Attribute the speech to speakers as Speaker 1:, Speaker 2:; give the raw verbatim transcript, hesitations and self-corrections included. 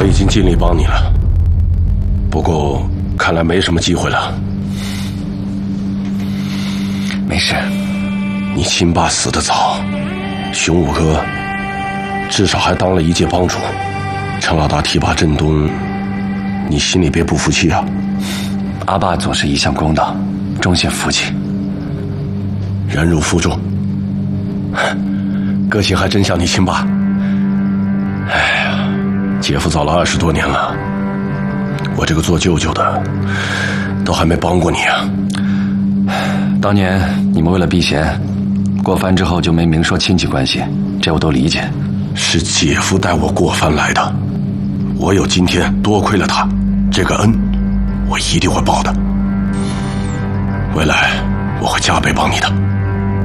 Speaker 1: 我已经尽力帮你了，不过看来没什么机会了。
Speaker 2: 没事，
Speaker 1: 你亲爸死得早，熊武哥至少还当了一届帮主。陈老大提拔振东，你心里别不服气啊。
Speaker 2: 阿爸做事一向公道，衷心服气。
Speaker 1: 忍辱负重，个性还真像你亲爸。哎呀，姐夫走了二十多年了，我这个做舅舅的都还没帮过你啊。
Speaker 2: 当年你们为了避嫌，过番之后就没明说亲戚关系，这我都理解。
Speaker 1: 是姐夫带我过番来的，我有今天多亏了他，这个恩我一定会报的。未来我会加倍帮你的。